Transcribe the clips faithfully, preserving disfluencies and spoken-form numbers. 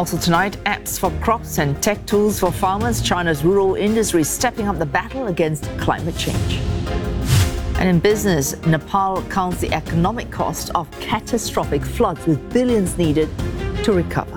Also tonight, apps for crops and tech tools for farmers. China's rural industry stepping up the battle against climate change. And in business, Nepal counts the economic cost of catastrophic floods with billions needed to recover.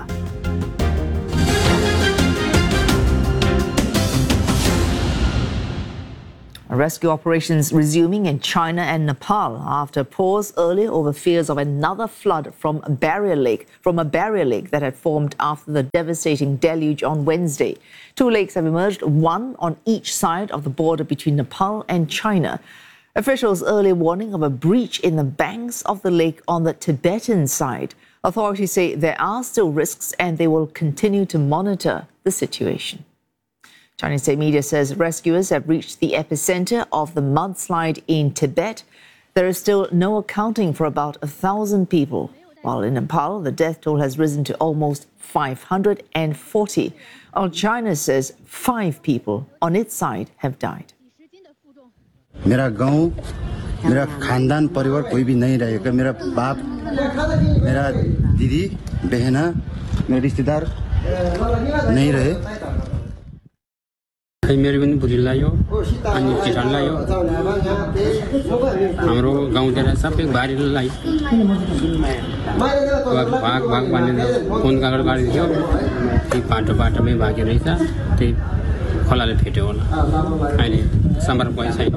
Rescue operations resuming in China and Nepal after a pause earlier over fears of another flood from a barrier lake, from a barrier lake that had formed after the devastating deluge on Wednesday. Two lakes have emerged, one on each side of the border between Nepal and China. Officials earlier warning of a breach in the banks of the lake on the Tibetan side. Authorities say there are still risks and they will continue to monitor the situation. Chinese state media says rescuers have reached the epicenter of the mudslide in Tibet. There is still no accounting for about a thousand people, while in Nepal, the death toll has risen to almost five hundred forty, while China says five people on its side have died. मेरा गांव, मेरा खानदान परिवार कोई भी नहीं रहेगा. मेरा बाप, मेरा दीदी, बहना, मेरे रिश्तेदार नहीं रहे. मेरो पनि बुढी लाग्यो अनि चिठन लाग्यो हाम्रो गाउँतिर सबै बारी लाग्यो भाग भाग भनेर फोन कागज गरिदियो ती बाटो बाटोमै भागेर रहेछ त्यही खोलाले फेट्यो होला अहिले सम्पर्क पनि छैन.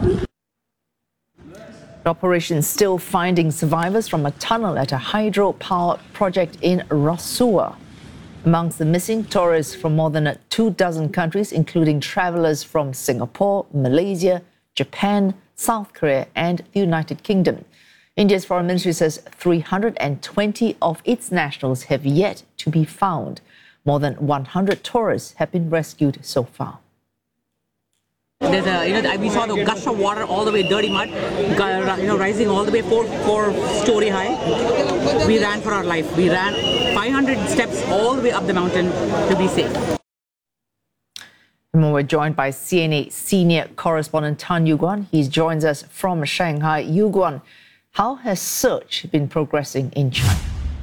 Operation still finding survivors from a tunnel at a hydropower project in Rasuwa. Amongst the missing, tourists from more than two dozen countries, including travelers from Singapore, Malaysia, Japan, South Korea, and the United Kingdom. India's foreign ministry says three hundred twenty of its nationals have yet to be found. More than one hundred tourists have been rescued so far. There's a, you know, we saw the gush of water all the way, dirty mud, you know, rising all the way four, four story high. We ran for our life. We ran five hundred steps all the way up the mountain to be safe. And we're joined by C N A senior correspondent Tan Yuguan. He joins us from Shanghai. Yuguan, how has search been progressing in China?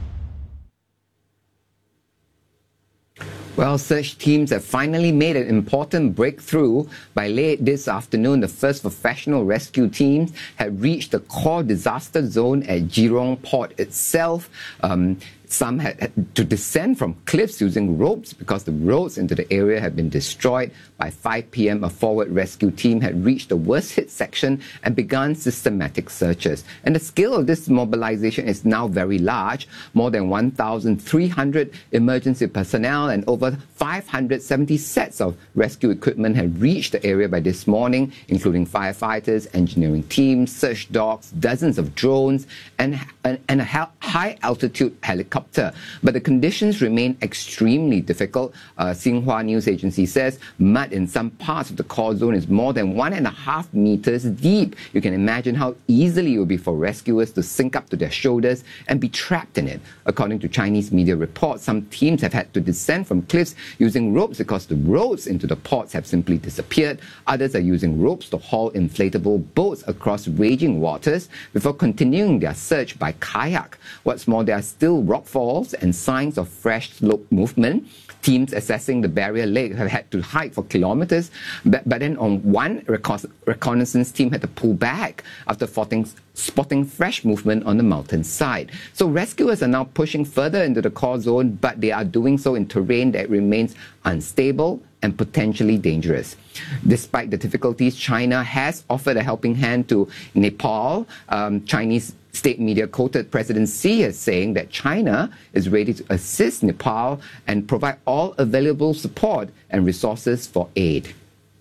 Well, search teams have finally made an important breakthrough. By late this afternoon, the first professional rescue teams had reached the core disaster zone at Jurong Port itself. Um, Some had to descend from cliffs using ropes because the roads into the area had been destroyed. By five p m, a forward rescue team had reached the worst-hit section and begun systematic searches. And the scale of this mobilization is now very large. More than one thousand three hundred emergency personnel and over five hundred seventy sets of rescue equipment had reached the area by this morning, including firefighters, engineering teams, search dogs, dozens of drones, and, and, and a high-altitude helicopter. But the conditions remain extremely difficult. Uh, Xinhua news agency says mud in some parts of the core zone is more than one and a half meters deep. You can imagine how easily it would be for rescuers to sink up to their shoulders and be trapped in it. According to Chinese media reports, some teams have had to descend from cliffs using ropes because the roads into the ports have simply disappeared. Others are using ropes to haul inflatable boats across raging waters before continuing their search by kayak. What's more, there are still rock falls and signs of fresh slope movement. Teams assessing the barrier lake have had to hike for kilometers, but, but then on one recon- reconnaissance team had to pull back after spotting, spotting fresh movement on the mountain side. So rescuers are now pushing further into the core zone, but they are doing so in terrain that remains unstable and potentially dangerous. Despite the difficulties, China has offered a helping hand to Nepal. Um, Chinese state media quoted President Xi as saying that China is ready to assist Nepal and provide all available support and resources for aid.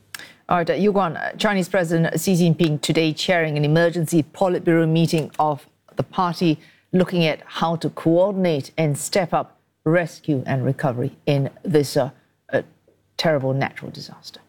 All right, uh, Yuguan, uh, Chinese President Xi Jinping today chairing an emergency Politburo meeting of the party looking at how to coordinate and step up rescue and recovery in this uh, uh, terrible natural disaster.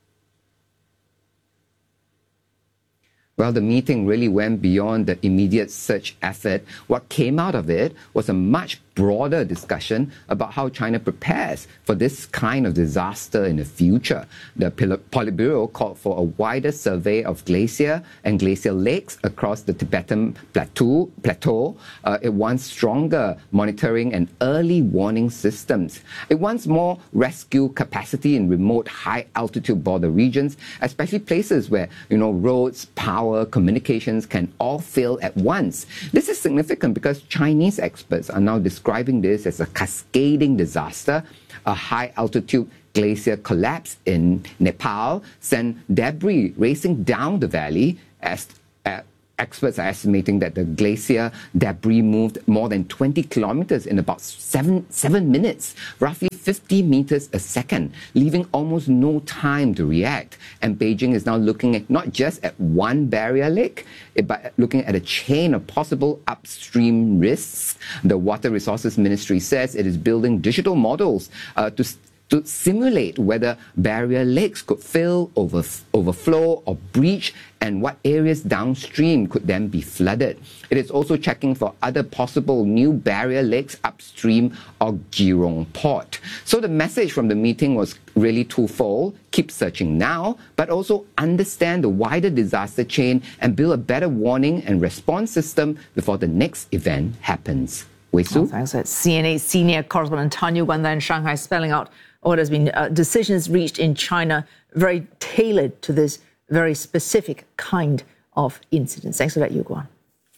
Well, the meeting really went beyond the immediate search effort. What came out of it was a much broader discussion about how China prepares for this kind of disaster in the future. The Politburo called for a wider survey of glacier and glacial lakes across the Tibetan plateau. plateau. Uh, it wants stronger monitoring and early warning systems. It wants more rescue capacity in remote high-altitude border regions, especially places where, you know, roads, power, communications can all fail at once. This is significant because Chinese experts are now describing this as a cascading disaster. A high-altitude glacier collapse in Nepal sent debris racing down the valley. As uh, experts are estimating that the glacier debris moved more than twenty kilometers in about seven, seven minutes, roughly fifty meters a second, leaving almost no time to react. And Beijing is now looking at not just at one barrier lake, but looking at a chain of possible upstream risks. The Water Resources Ministry says it is building digital models uh, to to simulate whether barrier lakes could fill, over, overflow, or breach, and what areas downstream could then be flooded. It is also checking for other possible new barrier lakes upstream of Jurong Port. So the message from the meeting was really twofold: keep searching now, but also understand the wider disaster chain and build a better warning and response system before the next event happens. Wei Su? Oh, thanks. That's C N A senior correspondent Tanya Guan in Shanghai, spelling out what has been uh, decisions reached in China, very tailored to this very specific kind of incident. Thanks for that, Yu Guan.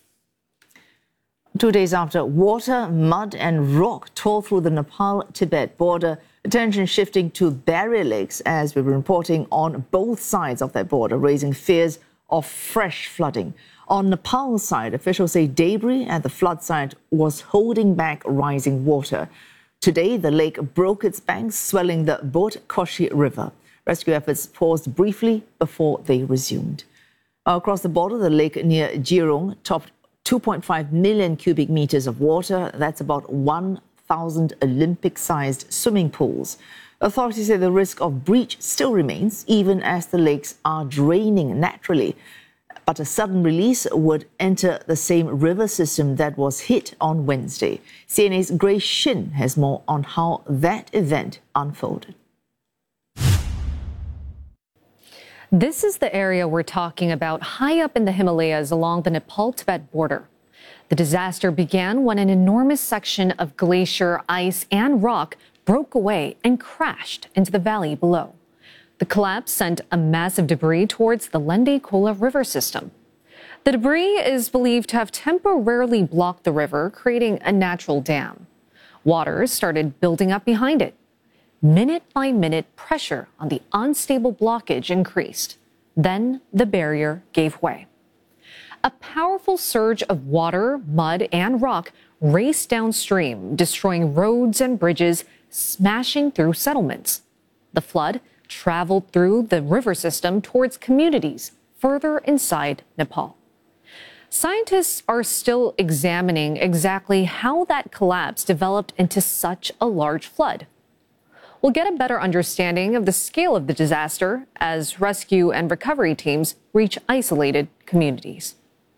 Two days after water, mud and rock tore through the Nepal-Tibet border, attention shifting to barrier lakes as we've been reporting on both sides of that border, raising fears of fresh flooding. On Nepal's side, officials say debris at the flood site was holding back rising water. Today, the lake broke its banks, swelling the Bot Koshi River. Rescue efforts paused briefly before they resumed. Across the border, the lake near Jurong topped two point five million cubic meters of water. That's about one thousand Olympic-sized swimming pools. Authorities say the risk of breach still remains, even as the lakes are draining naturally. But a sudden release would enter the same river system that was hit on Wednesday. C N A's Grace Shin has more on how that event unfolded. This is the area we're talking about, high up in the Himalayas along the Nepal-Tibet border. The disaster began when an enormous section of glacier, ice, and rock broke away and crashed into the valley below. The collapse sent a massive debris towards the Lende Kola river system. The debris is believed to have temporarily blocked the river, creating a natural dam. Water started building up behind it. Minute by minute, pressure on the unstable blockage increased. Then the barrier gave way. A powerful surge of water, mud, and rock raced downstream, destroying roads and bridges, smashing through settlements. The flood traveled through the river system towards communities further inside Nepal. Scientists are still examining exactly how that collapse developed into such a large flood. We'll get a better understanding of the scale of the disaster as rescue and recovery teams reach isolated communities.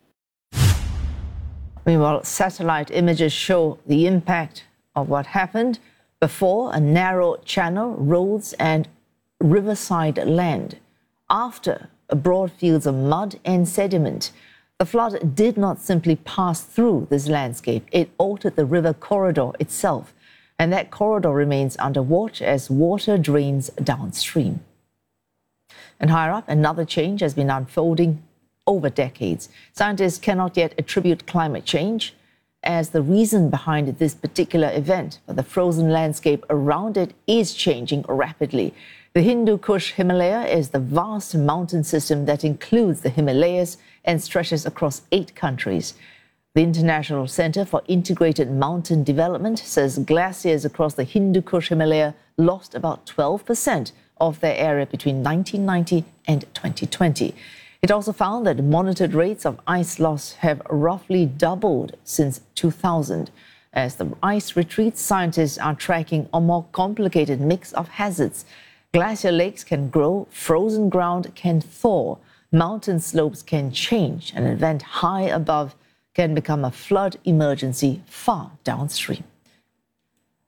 Meanwhile, satellite images show the impact of what happened before: a narrow channel, roads, and riverside land. After, broad fields of mud and sediment. The flood did not simply pass through this landscape. It altered the river corridor itself, and that corridor remains under watch as water drains downstream. And higher up, another change has been unfolding over decades. Scientists cannot yet attribute climate change as the reason behind this particular event, but the frozen landscape around it is changing rapidly. The Hindu Kush Himalaya is the vast mountain system that includes the Himalayas and stretches across eight countries. The International Center for Integrated Mountain Development says glaciers across the Hindu Kush Himalaya lost about twelve percent of their area between nineteen ninety and twenty twenty. It also found that monitored rates of ice loss have roughly doubled since two thousand. As the ice retreats, scientists are tracking a more complicated mix of hazards. Glacier lakes can grow, frozen ground can thaw, mountain slopes can change, and an event high above can become a flood emergency far downstream.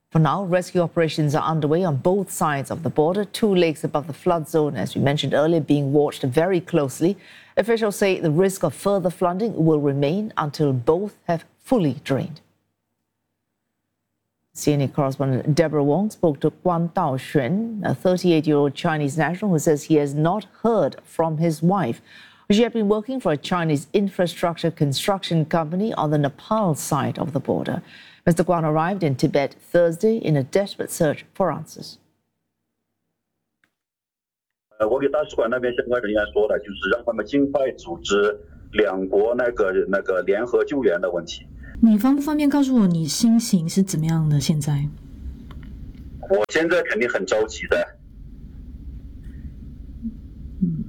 For now, rescue operations are underway on both sides of the border, two lakes above the flood zone, as we mentioned earlier, being watched very closely. Officials say the risk of further flooding will remain until both have fully drained. C N A correspondent Deborah Wong spoke to Guan Daoxuan, a thirty-eight-year-old Chinese national who says he has not heard from his wife. She had been working for a Chinese infrastructure construction company on the Nepal side of the border. Mister Guan arrived in Tibet Thursday in a desperate search for answers. 我给大使馆那边相关人员说了，就是让他们尽快组织两国那个那个联合救援的问题。 你方不方便告诉我你心情是怎么样的？现在？ 我现在肯定很着急的。 嗯。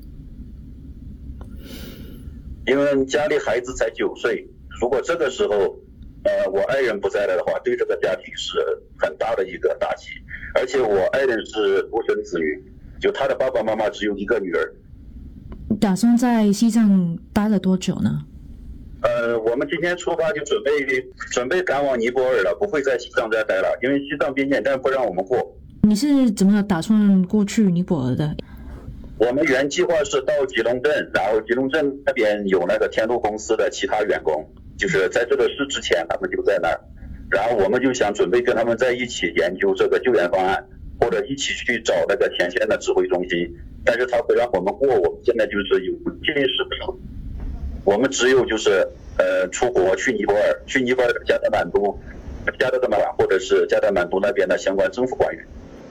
因为家里孩子才九岁，如果这个时候，呃，我爱人不在了的话，对这个家庭是很大的一个打击。而且我爱人是独生子女，就他的爸爸妈妈只有一个女儿。 打算在西藏待了多久呢？ 呃，我们今天出发就准备准备赶往尼泊尔了，不会在西藏再待了，因为西藏边检站不让我们过。 你是怎么打算过去尼泊尔的？ 我们原计划是到吉隆镇，然后吉隆镇那边有那个天路公司的其他员工，就是在这个事之前他们就在那儿，然后我们就想准备跟他们在一起研究这个救援方案，或者一起去找那个前线的指挥中心，但是他不让我们过，我们现在就是有见识不成，我们只有就是呃出国去尼泊尔，去尼泊尔加德满都、加德满或者是加德满都那边的相关政府官员。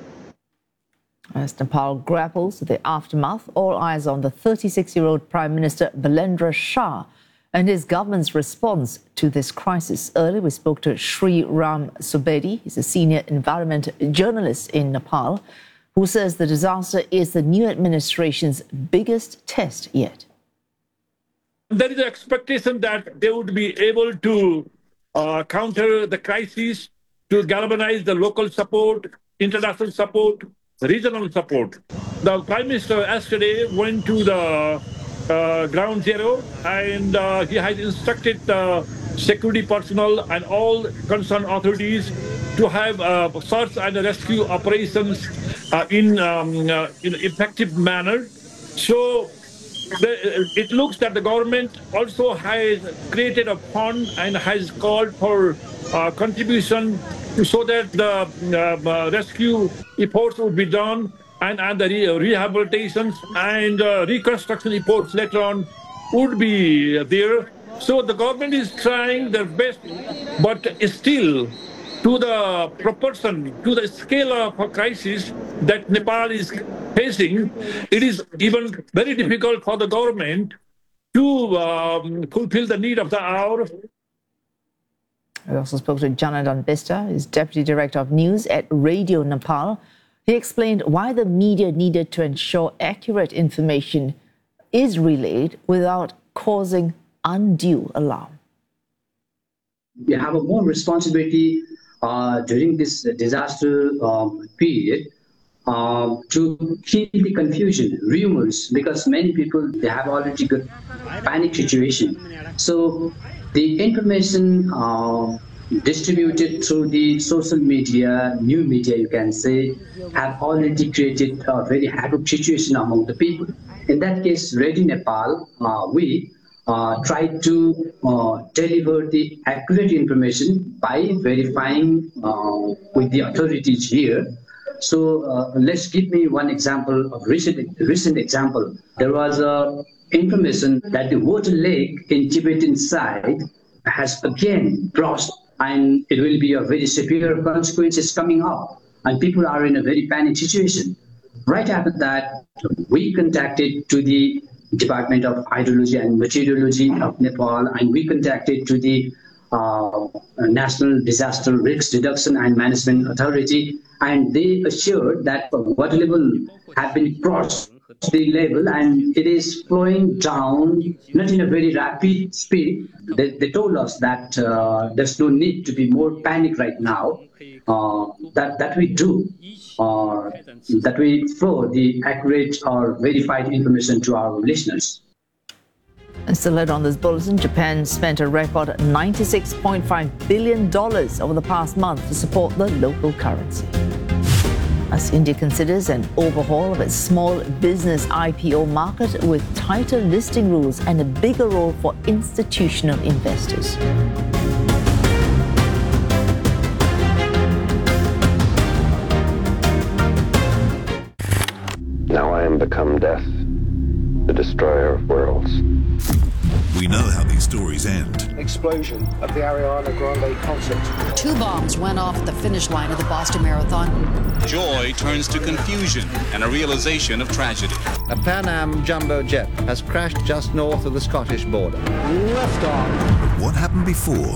As Nepal grapples with the aftermath, all eyes on the thirty-six-year-old Prime Minister Bilendra Shah and his government's response to this crisis. Earlier, we spoke to Sri Ram Subedi. He's a senior environment journalist in Nepal, who says the disaster is the new administration's biggest test yet. There is an expectation that they would be able to uh, counter the crisis, to galvanize the local support, international support, regional support. The Prime Minister yesterday went to the uh, ground zero and uh, he has instructed the security personnel and all concerned authorities to have uh, search and rescue operations uh, in, um, uh, in effective manner. So the, it looks that the government also has created a fund and has called for uh, contribution so that the uh, uh, rescue efforts would be done and, and the re rehabilitations and uh, reconstruction efforts later on would be there. So the government is trying their best, but still to the proportion, to the scale of a crisis that Nepal is facing, it is even very difficult for the government to um, fulfill the need of the hour. We also spoke to Janardhan Bista, who's Deputy Director of News at Radio Nepal. He explained why the media needed to ensure accurate information is relayed without causing undue alarm. We have a more responsibility uh, during this disaster um, period uh, to keep the confusion, rumors, because many people, they have already got panic situation. So the information uh, distributed through the social media, new media, you can say, have already created a very havoc situation among the people. In that case, Radio Nepal, uh, we uh, try to uh, deliver the accurate information by verifying uh, with the authorities here. So uh, let's give me one example of recent recent example. There was a information that the water lake in Tibetan side has again crossed, and it will be a very severe consequences coming up, and people are in a very panic situation. Right after that, we contacted to the Department of Hydrology and Meteorology of Nepal, and we contacted to the uh, National Disaster Risk Reduction and Management Authority, and they assured that water level have been crossed the level and it is flowing down, not in a very rapid speed. They, they told us that uh, there's no need to be more panic right now. Uh, that, that we do, uh, that we flow the accurate or verified information to our listeners. And still ahead on this bulletin, Japan spent a record ninety-six point five billion dollars over the past month to support the local currency. As India considers an overhaul of its small business I P O market with tighter listing rules and a bigger role for institutional investors. Now I am become death, the destroyer of worlds. We know how these stories end. Explosion at the Ariana Grande concert. Two bombs went off at the finish line of the Boston Marathon. Joy turns to confusion and a realization of tragedy. A Pan Am jumbo jet has crashed just north of the Scottish border. Liftoff. But what happened before?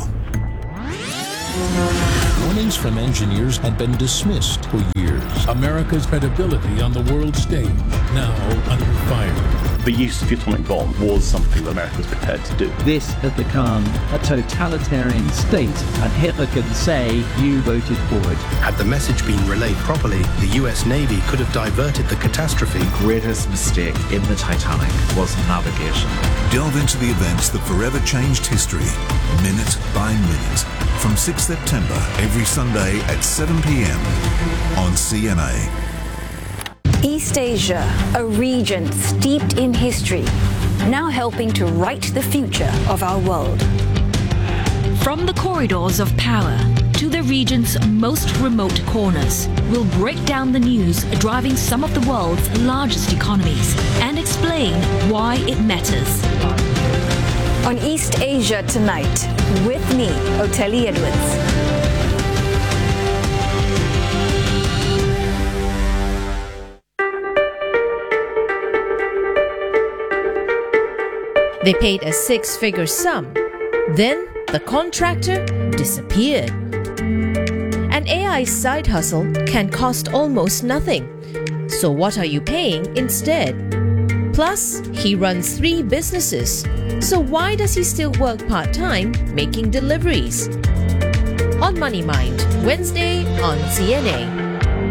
Warnings from engineers had been dismissed for years. America's credibility on the world stage now under fire. The use of the atomic bomb was something that America was prepared to do. This has become a totalitarian state, and Hitler could say, you voted for it. Had the message been relayed properly, the U S Navy could have diverted the catastrophe. The greatest mistake in the Titanic was navigation. Delve into the events that forever changed history, minute by minute. From sixth September, every Sunday at seven p.m. on C N A. East Asia, a region steeped in history, now helping to write the future of our world. From the corridors of power to the region's most remote corners, we'll break down the news driving some of the world's largest economies and explain why it matters. On East Asia Tonight, with me, Oteli Edwards. They paid a six-figure sum. Then the contractor disappeared. An A I side hustle can cost almost nothing. So what are you paying instead? Plus, he runs three businesses. So why does he still work part-time making deliveries? On Money Mind, Wednesday on C N A.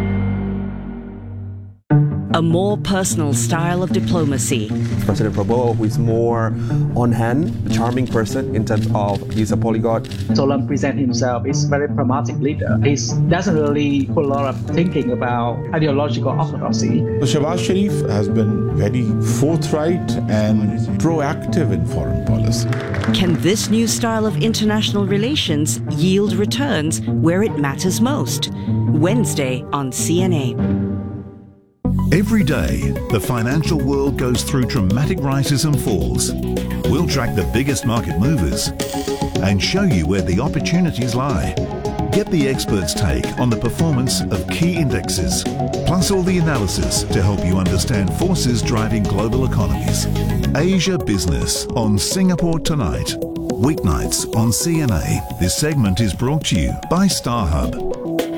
A more personal style of diplomacy. President Prabowo, who is more on hand, a charming person in terms of he's a polyglot. Solan presents himself as a very pragmatic leader. He doesn't really put a lot of thinking about ideological orthodoxy. So Shehbaz Sharif has been very forthright and proactive in foreign policy. Can this new style of international relations yield returns where it matters most? Wednesday on C N A. Every day, the financial world goes through dramatic rises and falls. We'll track the biggest market movers and show you where the opportunities lie. Get the experts' take on the performance of key indexes, plus all the analysis to help you understand forces driving global economies. Asia Business on Singapore Tonight. Weeknights on C N A. This segment is brought to you by StarHub.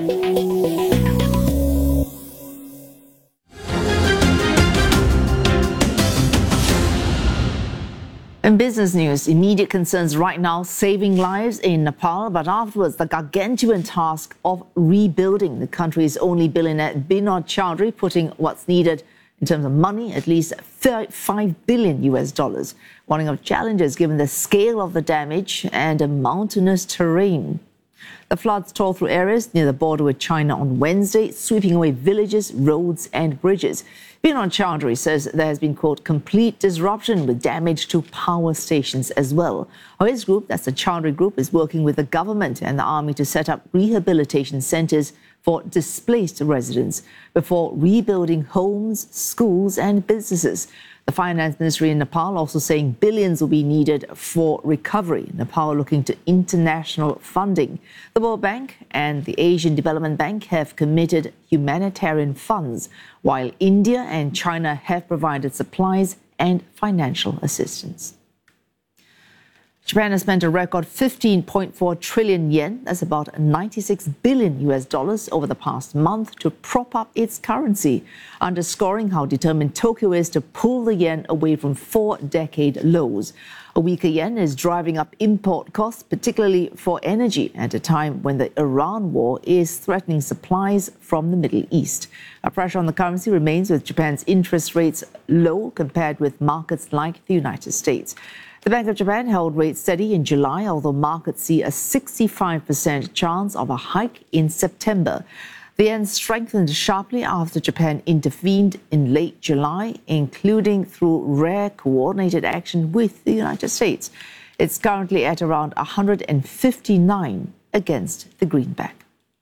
In business news, immediate concerns right now saving lives in Nepal, but afterwards the gargantuan task of rebuilding. The country's only billionaire Binod Chaudhry putting what's needed in terms of money, at least five billion U S dollars, warning of challenges given the scale of the damage and a mountainous terrain. The floods tore through areas near the border with China on Wednesday, sweeping away villages, roads and bridges. Binod Chaudhry says there has been, quote, complete disruption with damage to power stations as well. His group, that's the Chaudhry Group, is working with the government and the army to set up rehabilitation centers for displaced residents before rebuilding homes, schools and businesses. The finance ministry in Nepal also saying billions will be needed for recovery. Nepal looking to international funding. The World Bank and the Asian Development Bank have committed humanitarian funds, while India and China have provided supplies and financial assistance. Japan has spent a record fifteen point four trillion yen, that's about ninety-six billion U S dollars, over the past month to prop up its currency, underscoring how determined Tokyo is to pull the yen away from four-decade lows. A weaker yen is driving up import costs, particularly for energy, at a time when the Iran war is threatening supplies from the Middle East. A pressure on the currency remains with Japan's interest rates low compared with markets like the United States. The Bank of Japan held rates steady in July, although markets see a sixty-five percent chance of a hike in September. The yen strengthened sharply after Japan intervened in late July, including through rare coordinated action with the United States. It's currently at around one hundred fifty-nine against the greenback.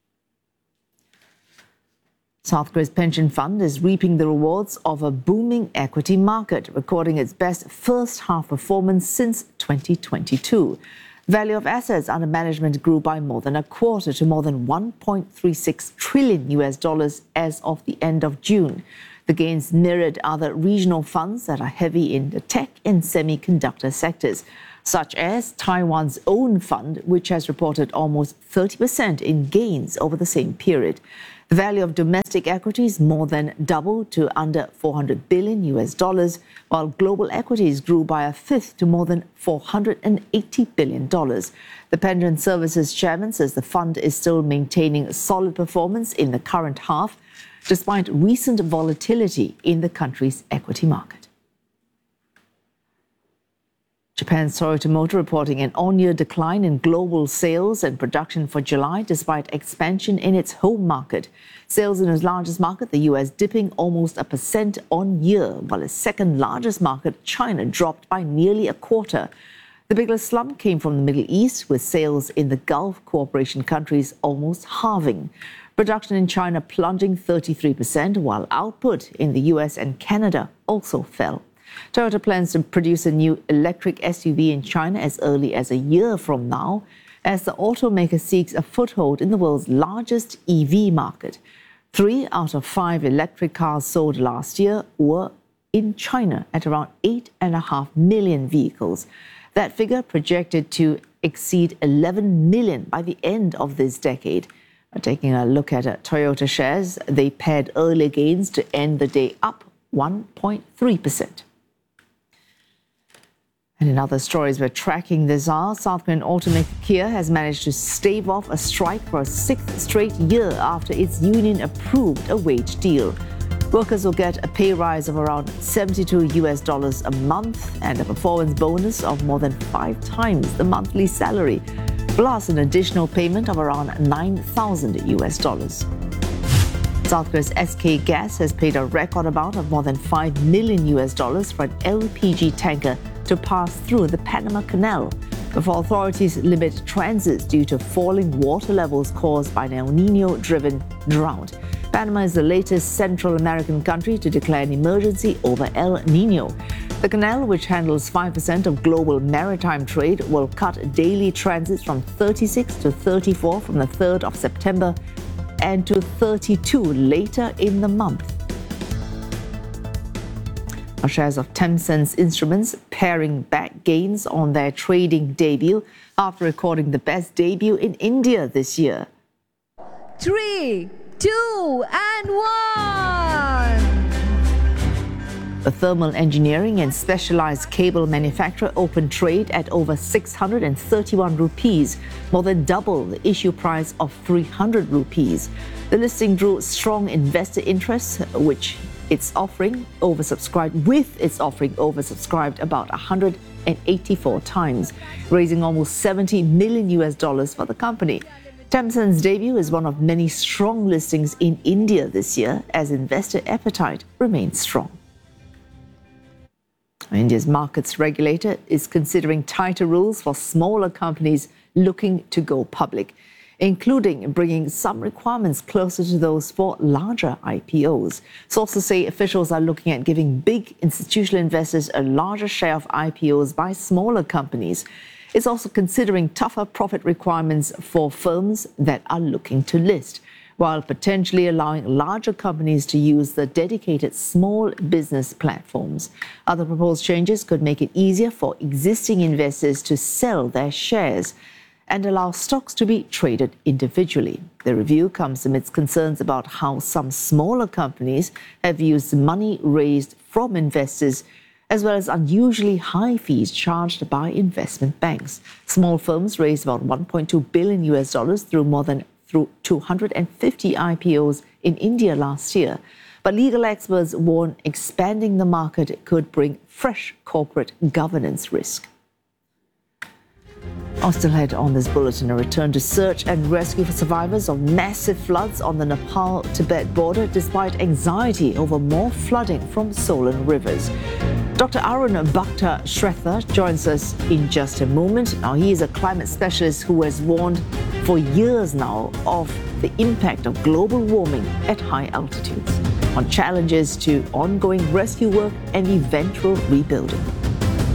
South Korea's pension fund is reaping the rewards of a booming equity market, recording its best first-half performance since twenty twenty-two. Value of assets under management grew by more than a quarter to more than one point three six trillion U S dollars as of the end of June. The gains mirrored other regional funds that are heavy in the tech and semiconductor sectors, such as Taiwan's own fund, which has reported almost thirty percent in gains over the same period. The value of domestic equities more than doubled to under four hundred billion U S dollars, while global equities grew by a fifth to more than four hundred eighty billion dollars. The Pension Services chairman says the fund is still maintaining solid performance in the current half, despite recent volatility in the country's equity market. Japan's Toyota Motor reporting an on-year decline in global sales and production for July, despite expansion in its home market. Sales in its largest market, the U S, dipping almost a percent on year, while its second largest market, China, dropped by nearly a quarter. The biggest slump came from the Middle East, with sales in the Gulf cooperation countries almost halving. Production in China plunging thirty-three percent, while output in the U S and Canada also fell. Toyota plans to produce a new electric S U V in China as early as a year from now, as the automaker seeks a foothold in the world's largest E V market. Three out of five electric cars sold last year were in China, at around eight and a half million vehicles. That figure projected to exceed eleven million by the end of this decade. Taking a look at uh, Toyota shares, they paired early gains to end the day up one point three percent. And in other stories we're tracking this hour, South Korean automaker Kia has managed to stave off a strike for a sixth straight year after its union approved a wage deal. Workers will get a pay rise of around seventy-two U S dollars a month and a performance bonus of more than five times the monthly salary, plus an additional payment of around nine thousand U S dollars. South Korea's S K Gas has paid a record amount of more than five million U S dollars for an L P G tanker to pass through the Panama Canal before authorities limit transits due to falling water levels caused by an El Nino-driven drought. Panama is the latest Central American country to declare an emergency over El Nino. The canal, which handles five percent of global maritime trade, will cut daily transits from thirty-six to thirty-four from the third of September and to thirty-two later in the month. Our shares of Tencent's Instruments paring back gains on their trading debut after recording the best debut in India this year. Three, two, and one! The thermal engineering and specialized cable manufacturer opened trade at over six hundred thirty-one rupees, more than double the issue price of three hundred rupees. The listing drew strong investor interest, which its offering oversubscribed with its offering oversubscribed about one hundred eighty-four times, raising almost seventy million U S dollars for the company. Tencent's debut is one of many strong listings in India this year, as investor appetite remains strong. India's markets regulator is considering tighter rules for smaller companies looking to go public, including bringing some requirements closer to those for larger I P Os. Sources say officials are looking at giving big institutional investors a larger share of I P Os by smaller companies. It's also considering tougher profit requirements for firms that are looking to list, while potentially allowing larger companies to use the dedicated small business platforms. Other proposed changes could make it easier for existing investors to sell their shares and allow stocks to be traded individually. The review comes amidst concerns about how some smaller companies have used money raised from investors, as well as unusually high fees charged by investment banks. Small firms raised about one point two billion U S dollars through more than through two hundred fifty I P Os in India last year. But legal experts warn expanding the market could bring fresh corporate governance risk. I'll still head on this bulletin, a return to search and rescue for survivors of massive floods on the Nepal-Tibet border despite anxiety over more flooding from Solan rivers. Doctor Arun Bhakta Shretha joins us in just a moment. Now, he is a climate specialist who has warned for years now of the impact of global warming at high altitudes, on challenges to ongoing rescue work and eventual rebuilding.